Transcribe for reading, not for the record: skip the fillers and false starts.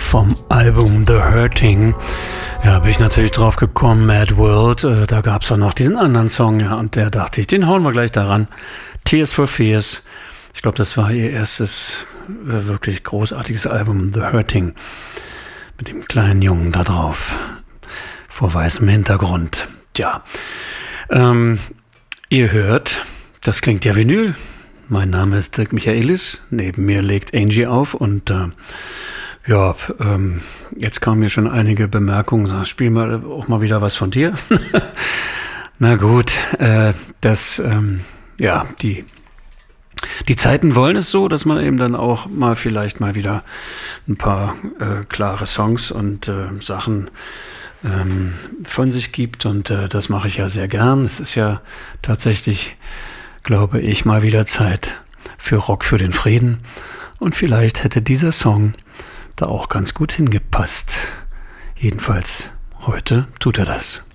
vom Album The Hurting. Ja, bin ich natürlich drauf gekommen, Mad World, da gab es auch noch diesen anderen Song, ja, und der dachte ich, den hauen wir gleich daran. Tears for Fears. Ich glaube, das war ihr erstes wirklich großartiges Album, The Hurting, mit dem kleinen Jungen da drauf, vor weißem Hintergrund. Ja, ihr hört, das klingt ja Vinyl. Mein Name ist Dirk Michaelis, neben mir legt Angie auf und jetzt kamen mir schon einige Bemerkungen, sag, spiel mal auch mal wieder was von dir. Na gut, die Zeiten wollen es so, dass man eben dann auch mal vielleicht mal wieder ein paar klare Songs und Sachen von sich gibt und das mache ich ja sehr gern. Es ist ja tatsächlich, glaube ich, mal wieder Zeit für Rock für den Frieden und vielleicht hätte dieser Song da auch ganz gut hingepasst. Jedenfalls heute tut er das.